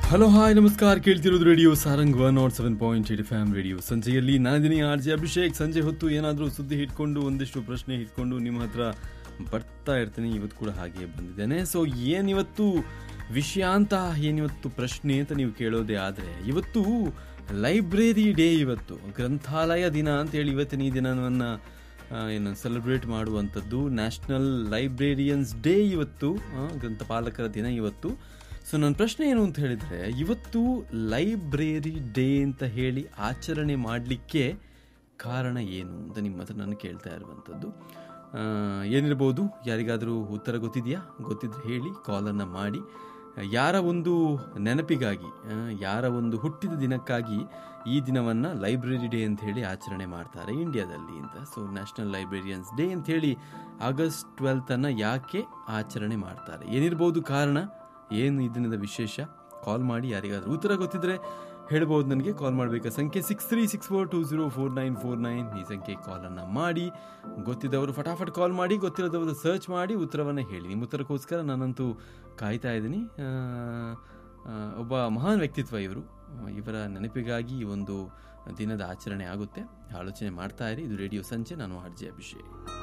Hello hi ನಮಸ್ಕಾರ. ಕೇಳ್ತಿರೋದು radio Sarang 107.8 FM radio ಸಂಜೆಯಲ್ಲಿ ನಾನಿದ್ದೀನಿ ಆರ್ ಜೆ ಅಭಿಷೇಕ್. ಸಂಜೆ ಹೊತ್ತು ಏನಾದರೂ ಸುದ್ದಿ ಇಟ್ಕೊಂಡು ಒಂದಿಷ್ಟು ಪ್ರಶ್ನೆ ಇಟ್ಕೊಂಡು ನಿಮ್ಮ ಹತ್ರ ಬರ್ತಾ ಇರ್ತೀನಿ. ಇವತ್ತು ಕೂಡ ಹಾಗೆ ಬಂದಿದ್ದೇನೆ. ಸೊ ಏನಿವತ್ತು ವಿಷಯ ಅಂತ, ಏನಿವತ್ತು ಪ್ರಶ್ನೆ ಅಂತ ನೀವು ಕೇಳೋದೇ ಆದರೆ, ಇವತ್ತು ಲೈಬ್ರರಿ ಡೇ, ಇವತ್ತು ಗ್ರಂಥಾಲಯ ದಿನ ಅಂತೇಳಿ ಇವತ್ತಿನ ಈ ದಿನವನ್ನು ಏನು ಸೆಲೆಬ್ರೇಟ್ ಮಾಡುವಂಥದ್ದು. ನ್ಯಾಷನಲ್ ಲೈಬ್ರೇರಿಯನ್ಸ್ ಡೇ ಇವತ್ತು, ಗ್ರಂಥಪಾಲಕರ ದಿನ ಇವತ್ತು. ಸೊ ನನ್ನ ಪ್ರಶ್ನೆ ಏನು ಅಂತ ಹೇಳಿದರೆ, ಇವತ್ತು ಲೈಬ್ರರಿ ಡೇ ಅಂತ ಹೇಳಿ ಆಚರಣೆ ಮಾಡಲಿಕ್ಕೆ ಕಾರಣ ಏನು ಅಂತ ನಿಮ್ಮ ಹತ್ರ ನಾನು ಕೇಳ್ತಾ ಇರುವಂಥದ್ದು. ಏನಿರ್ಬೋದು? ಯಾರಿಗಾದರೂ ಉತ್ತರ ಗೊತ್ತಿದೆಯಾ? ಗೊತ್ತಿದ್ರೆ ಹೇಳಿ, ಕಾಲನ್ನು ಮಾಡಿ. ಯಾರ ಒಂದು ನೆನಪಿಗಾಗಿ, ಯಾರ ಒಂದು ಹುಟ್ಟಿದ ದಿನಕ್ಕಾಗಿ ಈ ದಿನವನ್ನು ಲೈಬ್ರರಿ ಡೇ ಅಂತ ಹೇಳಿ ಆಚರಣೆ ಮಾಡ್ತಾರೆ ಇಂಡಿಯಾದಲ್ಲಿ ಅಂತ. ಸೊ ನ್ಯಾಷನಲ್ ಲೈಬ್ರೇರಿಯನ್ಸ್ ಡೇ ಅಂತ ಹೇಳಿ ಆಗಸ್ಟ್ 12 ಯಾಕೆ ಆಚರಣೆ ಮಾಡ್ತಾರೆ? ಏನಿರ್ಬೋದು ಕಾರಣ? ಏನು ಈ ದಿನದ ವಿಶೇಷ? ಕಾಲ್ ಮಾಡಿ. ಯಾರಿಗಾದ್ರೂ ಉತ್ತರ ಗೊತ್ತಿದ್ರೆ ಹೇಳ್ಬೋದು ನನಗೆ. ಕಾಲ್ ಮಾಡಬೇಕಾ ಸಂಖ್ಯೆ 6364204949. ಈ ಸಂಖ್ಯೆ ಕಾಲನ್ನು ಮಾಡಿ. ಗೊತ್ತಿದ್ದವರು ಫಟಾಫಟ್ ಕಾಲ್ ಮಾಡಿ, ಗೊತ್ತಿರೋದವರು ಸರ್ಚ್ ಮಾಡಿ ಉತ್ತರವನ್ನು ಹೇಳಿ. ನಿಮ್ಮ ಉತ್ತರಕ್ಕೋಸ್ಕರ ನಾನಂತೂ ಕಾಯ್ತಾ ಇದ್ದೀನಿ. ಒಬ್ಬ ಮಹಾನ್ ವ್ಯಕ್ತಿತ್ವ ಇವರು. ಇವರ ನೆನಪಿಗಾಗಿ ಈ ಒಂದು ದಿನದ ಆಚರಣೆ ಆಗುತ್ತೆ. ಆಲೋಚನೆ ಮಾಡ್ತಾ ಇರಿ. ಇದು ರೇಡಿಯೋ ಸಂಜೆ. ನಾನು ಆರ್ ಜೆ ಅಭಿಷೇಕ್.